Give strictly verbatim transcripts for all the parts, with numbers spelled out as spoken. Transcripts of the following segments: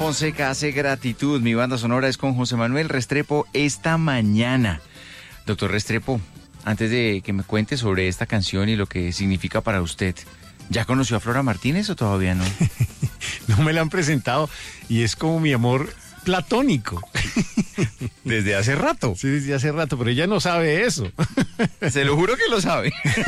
Fonseca hace gratitud. Mi banda sonora es con José Manuel Restrepo esta mañana. Doctor Restrepo, antes de que me cuente sobre esta canción y lo que significa para usted, ¿ya conoció a Flora Martínez o todavía no? No me la han presentado y es como mi amor platónico. Desde hace rato. Sí, desde hace rato, pero ella no sabe eso. Se lo juro que lo sabe.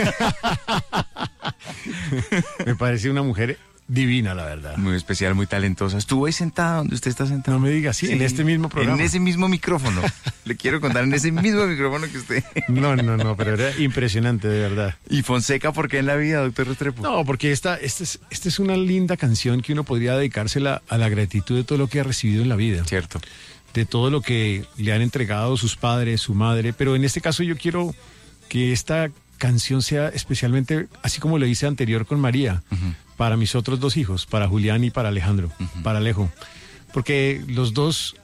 Me parece una mujer divina, la verdad. Muy especial, muy talentosa. Estuvo ahí sentada donde usted está sentado. No me diga, sí, sí, en este mismo programa. En ese mismo micrófono. Le quiero contar, en ese mismo micrófono que usted. No, no, no, pero era impresionante, de verdad. ¿Y Fonseca por qué en la vida, doctor Restrepo? No, porque esta, esta, es, esta es una linda canción que uno podría dedicársela a la gratitud de todo lo que ha recibido en la vida. Cierto. De todo lo que le han entregado sus padres, su madre. Pero en este caso yo quiero que esta canción sea especialmente, así como lo hice anterior con María, uh-huh, para mis otros dos hijos, para Julián y para Alejandro, uh-huh, para Alejo. Porque los dos,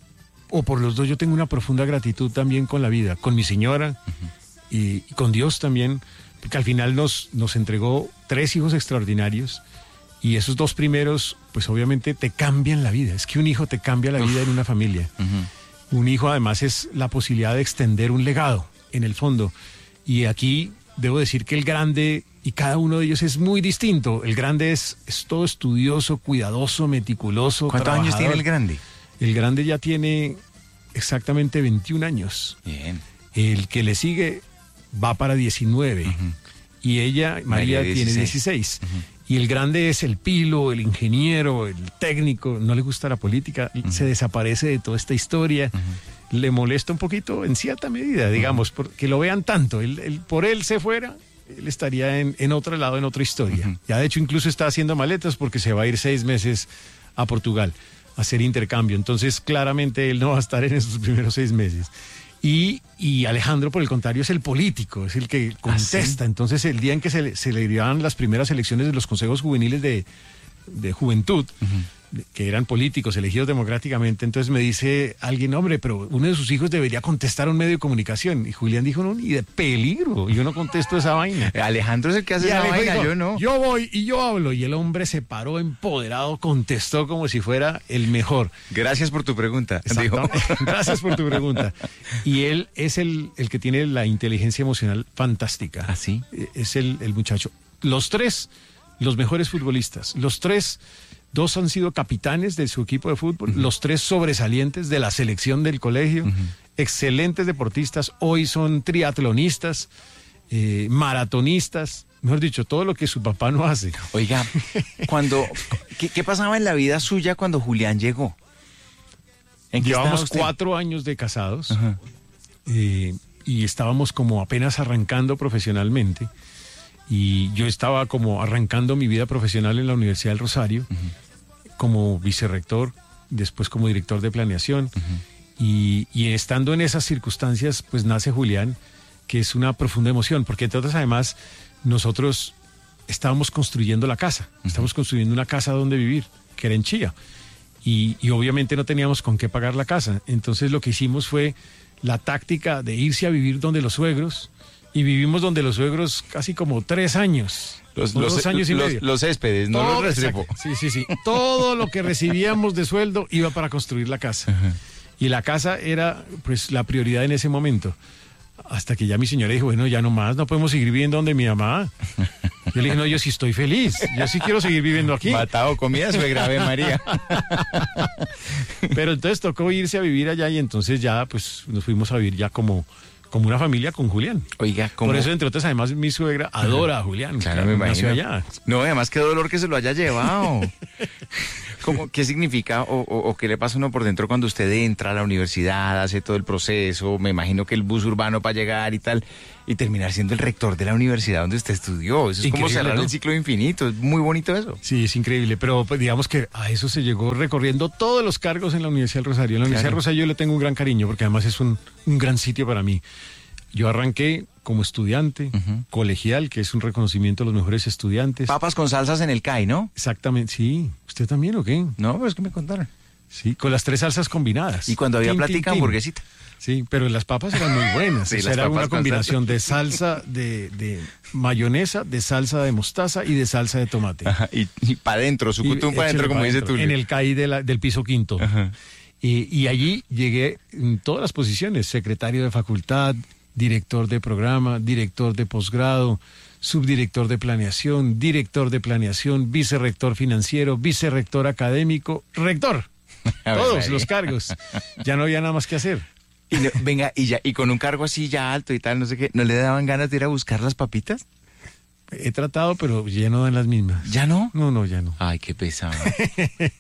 o por los dos, yo tengo una profunda gratitud también con la vida, con mi señora, uh-huh, y, y con Dios también, porque al final nos, nos entregó tres hijos extraordinarios, y esos dos primeros, pues obviamente te cambian la vida. Es que un hijo te cambia la vida Uf. en una familia. Uh-huh. Un hijo además es la posibilidad de extender un legado, en el fondo. Y aquí debo decir que el grande, y cada uno de ellos es muy distinto. El grande es, es todo estudioso, cuidadoso, meticuloso. ¿Cuántos trabajador. años tiene el grande? El grande ya tiene exactamente veintiún años. Bien. El que le sigue va para diecinueve. Uh-huh. Y ella, María, María tiene dieciséis. Uh-huh. Y el grande es el pilo, el ingeniero, el técnico. No le gusta la política, uh-huh, se desaparece de toda esta historia. Uh-huh. Le molesta un poquito en cierta medida, digamos, porque lo vean tanto. Él, él, por él se fuera, él estaría en, en otro lado, en otra historia. Uh-huh. Ya de hecho incluso está haciendo maletas porque se va a ir seis meses a Portugal a hacer intercambio. Entonces claramente él no va a estar en esos primeros seis meses. Y, y Alejandro, por el contrario, es el político, es el que contesta. ¿Ah, sí? Entonces el día en que se, se le dieron las primeras elecciones de los consejos juveniles de, de juventud, uh-huh, que eran políticos elegidos democráticamente, entonces me dice alguien, hombre, pero uno de sus hijos debería contestar a un medio de comunicación. Y Julián dijo, no, ni de peligro, yo no contesto esa vaina. Alejandro es el que hace esa vaina, dijo, yo no. Yo voy y yo hablo. Y el hombre se paró empoderado, contestó como si fuera el mejor. Gracias por tu pregunta. Dijo. Gracias por tu pregunta. Y él es el, el que tiene la inteligencia emocional fantástica. ¿Ah, sí? Es el, el muchacho. Los tres, los mejores futbolistas. Los tres, dos han sido capitanes de su equipo de fútbol. Uh-huh. Los tres sobresalientes de la selección del colegio. Uh-huh. Excelentes deportistas. Hoy son triatlonistas, eh, maratonistas. Mejor dicho, todo lo que su papá no hace. Oiga, cuando ¿qué, qué pasaba en la vida suya cuando Julián llegó? ¿En qué Llevamos cuatro años de casados. Uh-huh. eh, y estábamos como apenas arrancando profesionalmente. Y yo estaba como arrancando mi vida profesional en la Universidad del Rosario, uh-huh, como vicerrector, después como director de planeación. Uh-huh. Y, y estando en esas circunstancias, pues nace Julián, que es una profunda emoción, porque entre otras, además, nosotros estábamos construyendo la casa. Uh-huh. Estábamos construyendo una casa donde vivir, que era en Chía. Y, y obviamente no teníamos con qué pagar la casa. Entonces lo que hicimos fue la táctica de irse a vivir donde los suegros, y vivimos donde los suegros casi como tres años. Los, los, dos años y los, medio. Los céspedes, no Todo, los Restrepo. Sí, sí, sí. Todo lo que recibíamos de sueldo iba para construir la casa. Uh-huh. Y la casa era pues la prioridad en ese momento. Hasta que ya mi señora dijo, bueno, ya no más, no podemos seguir viviendo donde mi mamá. Yo le dije, no, yo sí estoy feliz, yo sí quiero seguir viviendo aquí. Matado comida, suegra, Ave María. Pero entonces tocó irse a vivir allá y entonces ya pues nos fuimos a vivir ya como, como una familia con Julián. Oiga, ¿cómo? Por eso, entre otras, además mi suegra adora a Julián. Claro, me imagino. Allá. No, además qué dolor que se lo haya llevado. ¿Cómo, ¿Qué significa o, o, o qué le pasa a uno por dentro cuando usted entra a la universidad, hace todo el proceso? Me imagino que el bus urbano para llegar y tal, y terminar siendo el rector de la universidad donde usted estudió. Eso es increíble, como cerrar, ¿no?, el ciclo infinito. Es muy bonito eso. Sí, es increíble, pero pues, digamos que a eso se llegó recorriendo todos los cargos en la Universidad del Rosario. En la Universidad del Rosario yo le tengo un gran cariño porque además es un, un gran sitio para mí. Yo arranqué como estudiante, uh-huh, colegial, que es un reconocimiento a los mejores estudiantes. Papas con salsas en el C A I, ¿no? Exactamente, sí. ¿Usted también o qué? No, pues que me contaron. Sí, con las tres salsas combinadas. Y cuando había Tin, plática, tin, tin. hamburguesita. Sí, pero las papas eran muy buenas. Sí, O sea, las era papas una con combinación salsa. de salsa de, de mayonesa, de salsa de mostaza y de salsa de tomate. Ajá, y, y para adentro, su Y cutum para échale adentro, como pa' dice dentro, Tulio. En el C A I de la- del piso quinto. Ajá. Y, y allí llegué en todas las posiciones, secretario de facultad, director de programa, director de posgrado, subdirector de planeación, director de planeación, vicerrector financiero, vicerrector académico, rector. A ver, Todos María. los cargos. Ya no había nada más que hacer. Y no- venga, y ya, y con un cargo así ya alto y tal, no sé qué, ¿no le daban ganas de ir a buscar las papitas? He tratado, pero ya no dan las mismas. ¿Ya no? No, no, ya no. Ay, qué pesado.